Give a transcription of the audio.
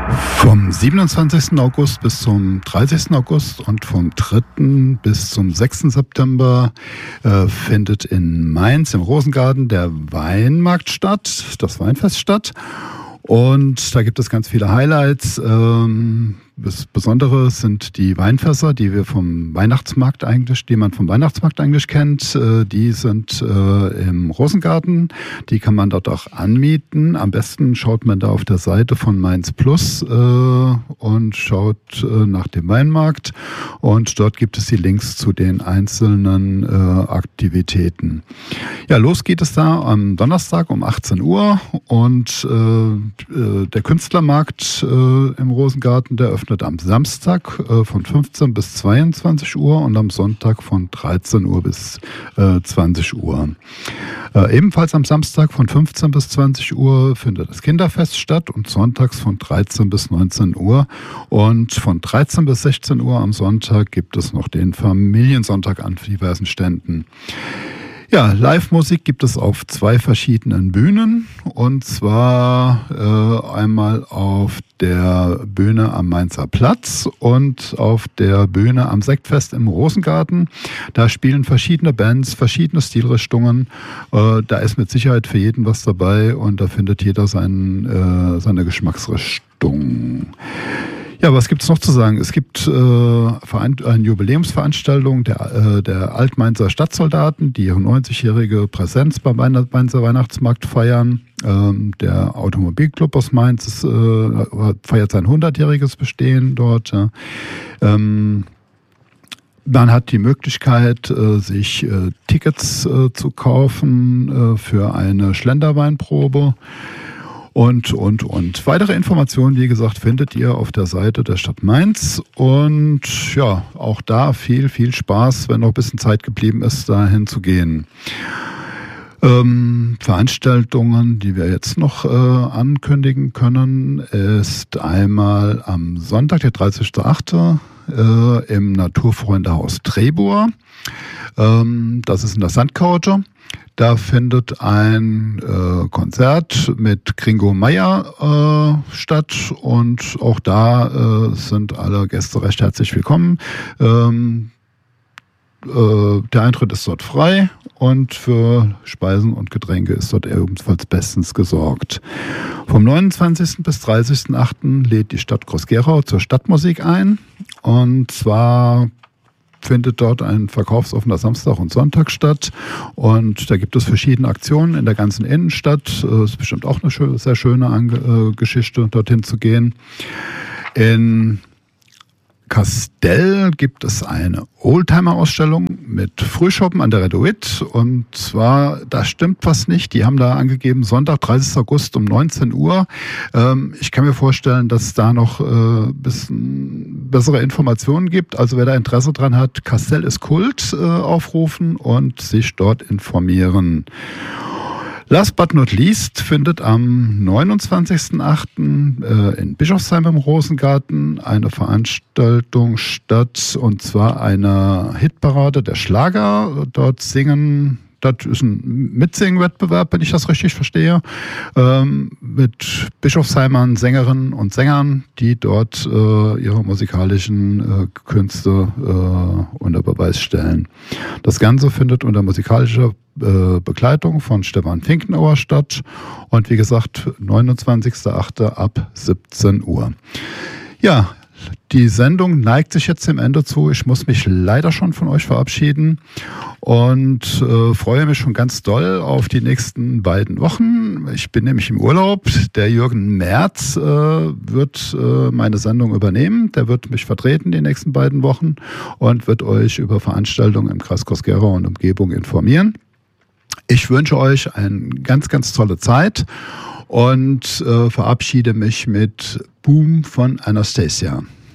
Vom 27. August bis zum 30. August und vom 3. bis zum 6. September findet in Mainz im Rosengarten der Weinmarkt statt, das Weinfest statt. Und da gibt es ganz viele Highlights. Das Besondere sind die Weinfässer, die man vom Weihnachtsmarkt eigentlich kennt. Die sind im Rosengarten. Die kann man dort auch anmieten. Am besten schaut man da auf der Seite von Mainz Plus und schaut nach dem Weinmarkt. Und dort gibt es die Links zu den einzelnen Aktivitäten. Ja, los geht es da am Donnerstag um 18 Uhr. Und der Künstlermarkt im Rosengarten, der öffnet am Samstag von 15 bis 22 Uhr und am Sonntag von 13 Uhr bis 20 Uhr. Ebenfalls am Samstag von 15 bis 20 Uhr findet das Kinderfest statt und sonntags von 13 bis 19 Uhr. Und von 13 bis 16 Uhr am Sonntag gibt es noch den Familiensonntag an diversen Ständen. Ja, Live-Musik gibt es auf 2 verschiedenen Bühnen, und zwar einmal auf der Bühne am Mainzer Platz und auf der Bühne am Sektfest im Rosengarten. Da spielen verschiedene Bands, verschiedene Stilrichtungen. Da ist mit Sicherheit für jeden was dabei und da findet jeder seine Geschmacksrichtung. Ja, was gibt's noch zu sagen? Es gibt eine Jubiläumsveranstaltung der Altmainzer Stadtsoldaten, die ihre 90-jährige Präsenz beim Mainzer Weihnachtsmarkt feiern. Der Automobilclub aus Mainz feiert sein 100-jähriges Bestehen dort. Ja. Man hat die Möglichkeit, sich Tickets zu kaufen für eine Schlenderweinprobe. Und. Weitere Informationen, wie gesagt, findet ihr auf der Seite der Stadt Mainz. Und ja, auch da viel Spaß, wenn noch ein bisschen Zeit geblieben ist, dahin zu gehen. Veranstaltungen, die wir jetzt noch ankündigen können, ist einmal am Sonntag, der 30.08. Im Naturfreundehaus Trebur. Das ist in der Sandcouch. Da findet ein Konzert mit Gringo Meier statt und auch da sind alle Gäste recht herzlich willkommen. Der Eintritt ist dort frei und für Speisen und Getränke ist dort ebenfalls bestens gesorgt. Vom 29. bis 30.08. lädt die Stadt Groß-Gerau zur Stadtmusik ein, und zwar findet dort ein verkaufsoffener Samstag und Sonntag statt, und da gibt es verschiedene Aktionen in der ganzen Innenstadt. Es ist bestimmt auch eine sehr schöne Geschichte, dorthin zu gehen. In Kastel gibt es eine Oldtimer-Ausstellung mit Frühschoppen an der Reduit, und zwar, da stimmt was nicht, die haben da angegeben Sonntag, 30. August um 19 Uhr. Ich kann mir vorstellen, dass es da noch ein bisschen bessere Informationen gibt, also wer da Interesse dran hat, Kastel ist Kult aufrufen und sich dort informieren. Last but not least findet am 29.08. In Bischofsheim im Rosengarten eine Veranstaltung statt, und zwar eine Hitparade der Schlager. Dort ist ein Mitsingen-Wettbewerb, wenn ich das richtig verstehe, mit Bischofsheimern, Sängerinnen und Sängern, die dort ihre musikalischen Künste unter Beweis stellen. Das Ganze findet unter musikalischer Begleitung von Stefan Finkenauer statt, und wie gesagt 29.08. ab 17 Uhr. Ja, die Sendung neigt sich jetzt dem Ende zu. Ich muss mich leider schon von euch verabschieden und freue mich schon ganz doll auf die nächsten beiden Wochen. Ich bin nämlich im Urlaub. Der Jürgen Merz wird meine Sendung übernehmen. Der wird mich vertreten die nächsten beiden Wochen und wird euch über Veranstaltungen im Kreis Groß-Gerau und Umgebung informieren. Ich wünsche euch eine ganz tolle Zeit und verabschiede mich mit Boom von Anastasia.